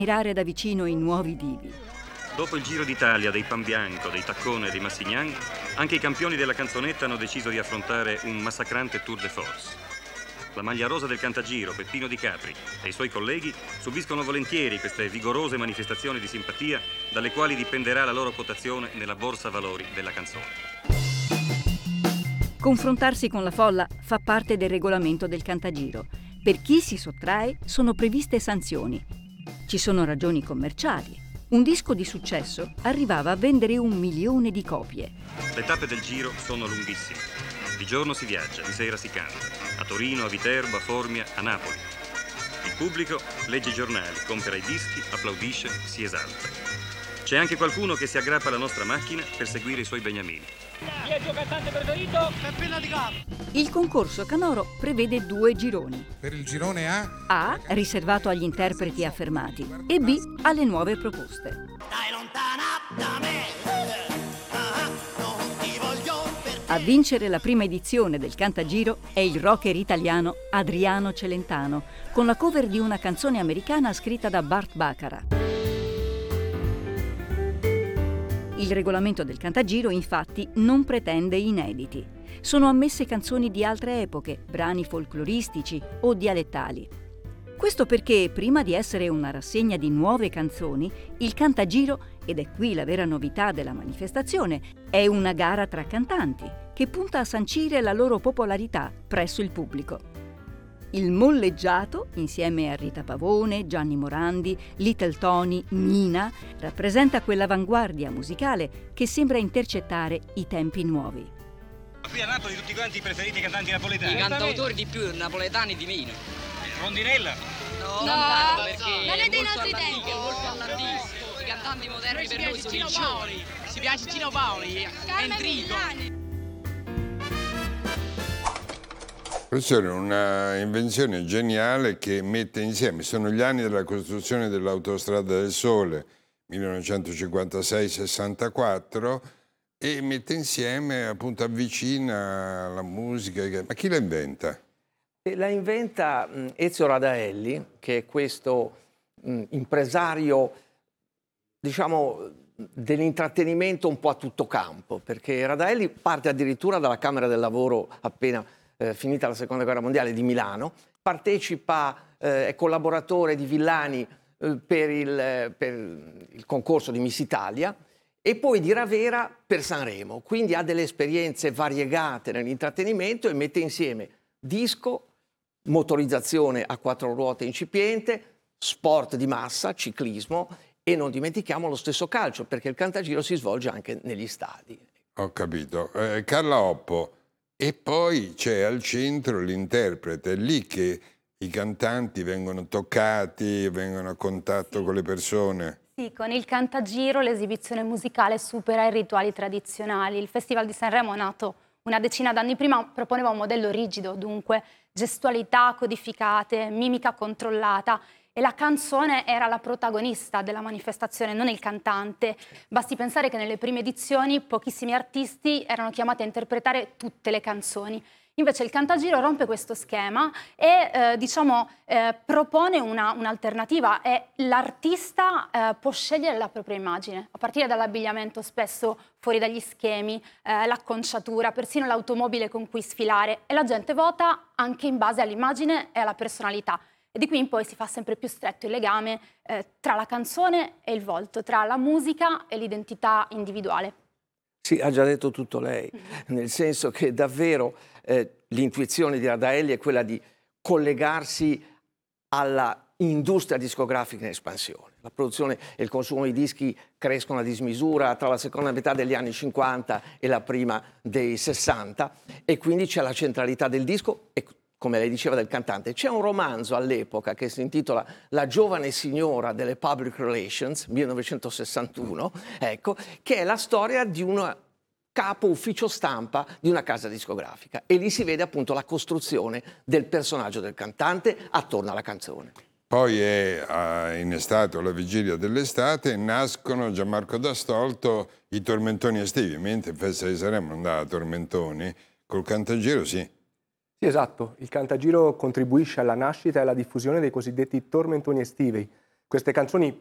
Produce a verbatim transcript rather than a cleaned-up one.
Mirare da vicino i nuovi divi. Dopo il Giro d'Italia dei Panbianco, dei Taccone e dei Massignan, anche i campioni della canzonetta hanno deciso di affrontare un massacrante tour de force. La maglia rosa del Cantagiro, Peppino Di Capri e i suoi colleghi subiscono volentieri queste vigorose manifestazioni di simpatia dalle quali dipenderà la loro quotazione nella borsa valori della canzone. Confrontarsi con la folla fa parte del regolamento del Cantagiro. Per chi si sottrae sono previste sanzioni. Ci sono ragioni commerciali. Un disco di successo arrivava a vendere un milione di copie. Le tappe del Giro sono lunghissime. Di giorno si viaggia, di sera si canta. A Torino, a Viterbo, a Formia, a Napoli. Il pubblico legge i giornali, compra i dischi, applaudisce, si esalta. C'è anche qualcuno che si aggrappa alla nostra macchina per seguire i suoi beniamini. Chi è il tuo cantante preferito? Peppino Di Capri. Il concorso canoro prevede due gironi. Per il girone A, A, riservato agli interpreti affermati, e B, alle nuove proposte. Dai lontana da me. Ah, non ti voglio per te. A vincere la prima edizione del Cantagiro è il rocker italiano Adriano Celentano, con la cover di una canzone americana scritta da Burt Bacharach. Il regolamento del Cantagiro, infatti, non pretende inediti. Sono ammesse canzoni di altre epoche, brani folcloristici o dialettali. Questo perché, prima di essere una rassegna di nuove canzoni, il Cantagiro, ed è qui la vera novità della manifestazione, è una gara tra cantanti che punta a sancire la loro popolarità presso il pubblico. Il molleggiato, insieme a Rita Pavone, Gianni Morandi, Little Tony, Mina, rappresenta quell'avanguardia musicale che sembra intercettare i tempi nuovi. Qui a Napoli tutti quanti i preferiti cantanti napoletani. I cantautori di più napoletani di meno. Rondinella? No, No, non tanto perché non è dei molto nostri all'antico, tempi. molto all'antico. I cantanti moderni per noi sono i giovani. Ci piace Gino Paoli, Enrico. Professore, una invenzione geniale che mette insieme, sono gli anni della costruzione dell'Autostrada del Sole, millenovecentocinquantasei sessantaquattro, e mette insieme, appunto, avvicina la musica. Ma chi la inventa? La inventa mh, Ezio Radaelli, che è questo mh, impresario, diciamo, dell'intrattenimento un po' a tutto campo, perché Radaelli parte addirittura dalla Camera del Lavoro appena eh, finita la Seconda Guerra Mondiale di Milano, partecipa, eh, è collaboratore di Villani eh, per, il, per il concorso di Miss Italia e poi di Ravera per Sanremo, quindi ha delle esperienze variegate nell'intrattenimento e mette insieme disco, motorizzazione a quattro ruote incipiente, sport di massa, ciclismo e non dimentichiamo lo stesso calcio, perché il Cantagiro si svolge anche negli stadi. Ho capito. Eh, Carla Oppo, e poi c'è al centro l'interprete, è lì che i cantanti vengono toccati, vengono a contatto Sì. con le persone. Sì, con il Cantagiro l'esibizione musicale supera i rituali tradizionali. Il Festival di Sanremo è nato una decina d'anni prima, proponeva un modello rigido, dunque gestualità codificate, mimica controllata, e la canzone era la protagonista della manifestazione, non il cantante. Basti pensare che nelle prime edizioni pochissimi artisti erano chiamati a interpretare tutte le canzoni. Invece il Cantagiro rompe questo schema e eh, diciamo, eh, propone una, un'alternativa, e l'artista eh, può scegliere la propria immagine, a partire dall'abbigliamento spesso fuori dagli schemi, eh, l'acconciatura, persino l'automobile con cui sfilare, e la gente vota anche in base all'immagine e alla personalità. E di qui in poi si fa sempre più stretto il legame eh, tra la canzone e il volto, tra la musica e l'identità individuale. Sì, ha già detto tutto lei, nel senso che davvero eh, l'intuizione di Radaelli è quella di collegarsi alla industria discografica in espansione. La produzione e il consumo di dischi crescono a dismisura tra la seconda metà degli anni cinquanta e la prima dei sessanta, e quindi c'è la centralità del disco e, come lei diceva, del cantante. C'è un romanzo all'epoca che si intitola La giovane signora delle Public Relations, millenovecentosessantuno, ecco, che è la storia di un capo ufficio stampa di una casa discografica, e lì si vede appunto la costruzione del personaggio del cantante attorno alla canzone. Poi è eh, in estate, o la vigilia dell'estate, nascono Gianmarco D'Astolto, i tormentoni estivi, mentre in Festa di Sanremo andava a tormentoni, col Cantagiro sì. Sì, esatto. Il Cantagiro contribuisce alla nascita e alla diffusione dei cosiddetti tormentoni estivi, queste canzoni